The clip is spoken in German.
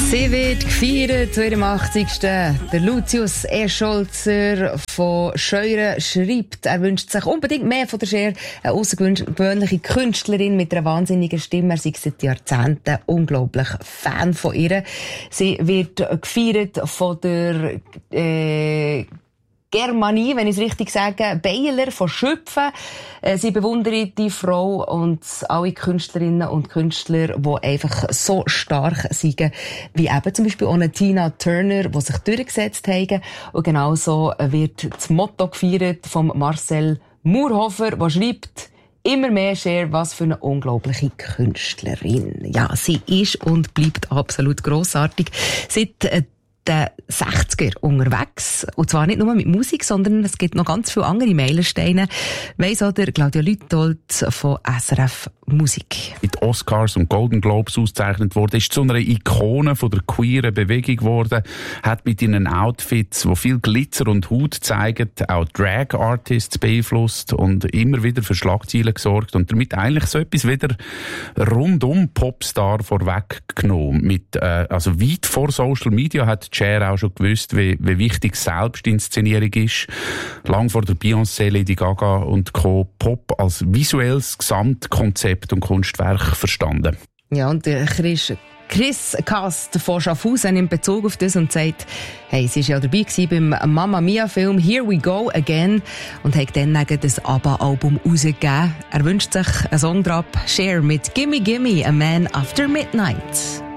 Sie wird gefeiert zu ihrem 80. Der Lucius Escholzer von Scheuren schreibt, er wünscht sich unbedingt mehr von der Cher, eine außergewöhnliche Künstlerin mit einer wahnsinnigen Stimme. Er sei seit Jahrzehnten unglaublich Fan von ihr. Sie wird gefeiert von der Germanie, wenn ich es richtig sage, Beiler von Schöpfen. Sie bewundert die Frau und alle Künstlerinnen und Künstler, die einfach so stark sind, wie eben zum Beispiel auch eine Tina Turner, die sich durchgesetzt haben. Und genauso wird das Motto gefeiert von Marcel Murhofer, der schreibt: immer mehr Cher, was für eine unglaubliche Künstlerin. Ja, sie ist und bleibt absolut grossartig. Seit den 60er unterwegs. Und zwar nicht nur mit Musik, sondern es gibt noch ganz viele andere Meilensteine. Weiss auch der Claudia Lüthold von SRF Musik. Mit Oscars und Golden Globes ausgezeichnet wurde, ist zu einer Ikone von der queeren Bewegung geworden, hat mit ihren Outfits, die viel Glitzer und Haut zeigen, auch Drag-Artists beeinflusst und immer wieder für Schlagzeilen gesorgt und damit eigentlich so etwas wieder rundum Popstar vorweggenommen. Also weit vor Social Media hat Cher auch schon gewusst, wie wichtig Selbstinszenierung ist. Lang vor der Beyoncé, Lady Gaga und Co. Pop als visuelles Gesamtkonzept und Kunstwerk verstanden. Ja, und der Chris Kast von Schaffhausen nimmt Bezug auf das und sagt, hey, sie war ja dabei beim Mamma Mia Film Here We Go Again und hat dann das ABBA-Album rausgegeben. Er wünscht sich einen Song drauf, Cher mit Gimme Gimme, A Man After Midnight.